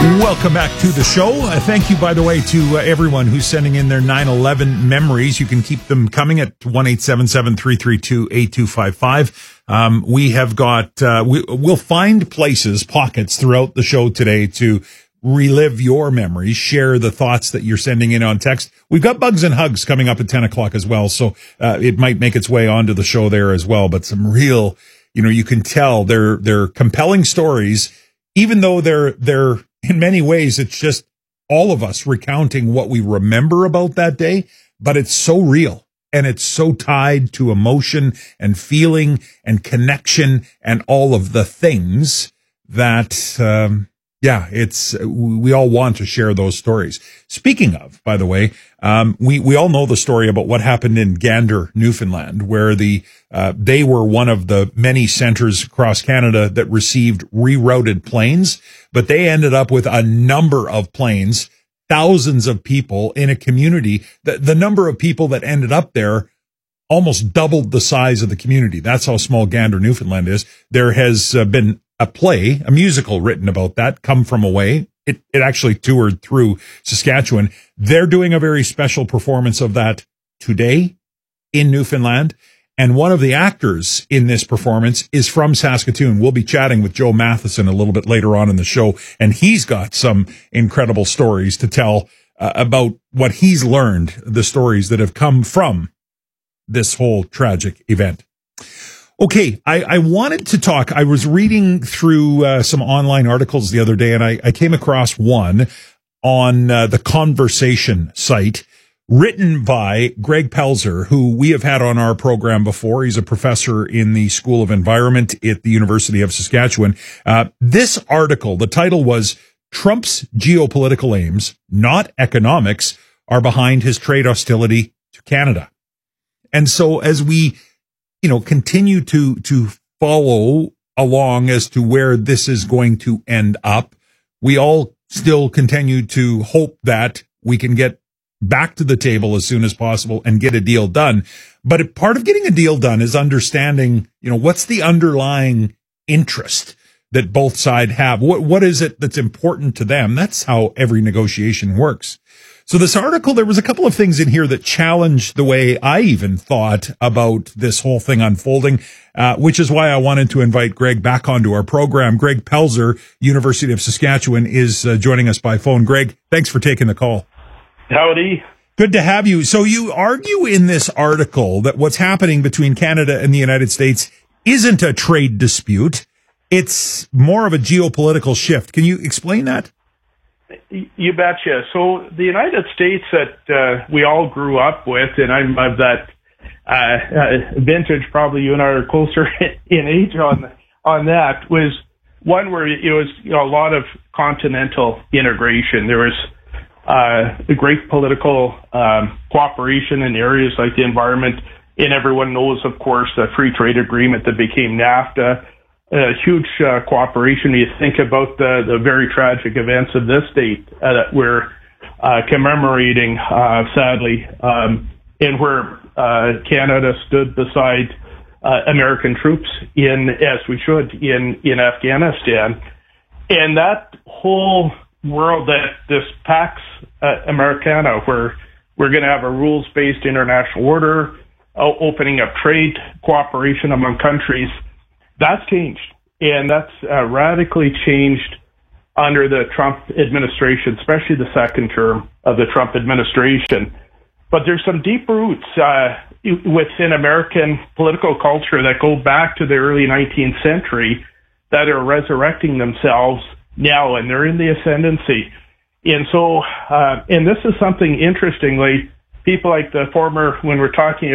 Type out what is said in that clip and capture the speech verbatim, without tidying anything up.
Welcome back to the show. Uh, thank you, by the way, to uh, everyone who's sending in their nine eleven memories. You can keep them coming at one eight seven seven, three three two, eight two five five. Um, we have got, uh, we, we'll find places, pockets throughout the show today to relive your memories, share the thoughts that you're sending in on text. We've got Bugs and Hugs coming up at ten o'clock as well, so uh, it might make its way onto the show there as well. But some real, you know, you can tell they're they're compelling stories, even though they're they're in many ways it's just all of us recounting what we remember about that day, but it's so real and it's so tied to emotion and feeling and connection and all of the things that. Um, Yeah, it's, we all want to share those stories. Speaking of, by the way, um, we, we all know the story about what happened in Gander, Newfoundland, where the, uh, they were one of the many centers across Canada that received rerouted planes, but they ended up with a number of planes, thousands of people in a community. The, the number of people that ended up there almost doubled the size of the community. That's how small Gander, Newfoundland is. There has uh, been a play, a musical written about that, Come From Away. It, it actually toured through Saskatchewan. They're doing a very special performance of that today in Newfoundland. And one of the actors in this performance is from Saskatoon. We'll be chatting with Joe Matheson a little bit later on in the show. And he's got some incredible stories to tell uh, about what he's learned, the stories that have come from this whole tragic event. Okay, I, I wanted to talk. I was reading through uh, some online articles the other day, and I, I came across one on uh, the Conversation site written by Greg Pelzer, who we have had on our program before. He's a professor in the School of Environment at the University of Saskatchewan. Uh, this article, the title was Trump's Geopolitical Aims, Not Economics, Are Behind His Trade Hostility to Canada. And so as we you know, continue to, to follow along as to where this is going to end up, we all still continue to hope that we can get back to the table as soon as possible and get a deal done. But part of getting a deal done is understanding, you know, what's the underlying interest that both sides have? What, what is it that's important to them? That's how every negotiation works. So this article, there was a couple of things in here that challenged the way I even thought about this whole thing unfolding, uh, which is why I wanted to invite Greg back onto our program. Greg Pelzer, University of Saskatchewan, is uh, joining us by phone. Greg, thanks for taking the call. Howdy. Good to have you. So you argue in this article that what's happening between Canada and the United States isn't a trade dispute. It's more of a geopolitical shift. Can you explain that? You betcha. So the United States that uh, we all grew up with, and I'm of that uh, uh, vintage, probably you and I are closer in age on on that, was one where it was you know, a lot of continental integration. There was uh, a great political um, cooperation in areas like the environment, and everyone knows, of course, the free trade agreement that became NAFTA. Uh, huge uh, cooperation. You think about the, the very tragic events of this date uh, that we're uh, commemorating, uh, sadly, um, and where uh, Canada stood beside uh, American troops in, as we should, in, in Afghanistan. And that whole world that this Pax uh, Americana, where we're going to have a rules-based international order, uh, opening up trade cooperation among countries, that's changed, and that's uh, radically changed under the Trump administration, especially the second term of the Trump administration. But there's some deep roots uh, within American political culture that go back to the early nineteenth century that are resurrecting themselves now, and they're in the ascendancy. And so, uh, and this is something interestingly, people like the former, when we're talking